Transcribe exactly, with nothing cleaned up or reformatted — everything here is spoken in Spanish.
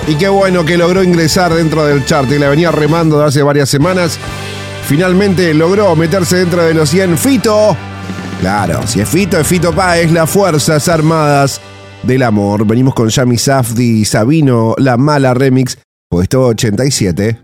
Y qué bueno que logró ingresar dentro del chart y la venía remando de hace varias semanas. Finalmente logró meterse dentro de los cien. Fito. Claro, si es Fito, es Fito Páez, las Fuerzas Armadas del Amor. Venimos con Yami Safdie y Sabino, La Mala Remix, puesto ochenta y siete.